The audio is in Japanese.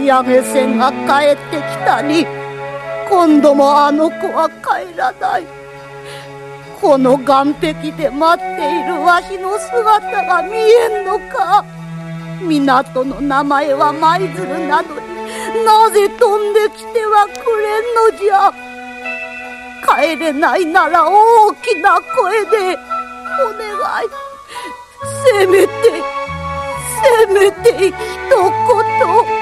上げ線が帰ってきたに、今度もあの子は帰らない。この岸壁で待っているわしの姿が見えんのか。港の名前は舞鶴なのに、なぜ飛んできてはくれんのじゃ。帰れないなら大きな声でお願い。せめて一言。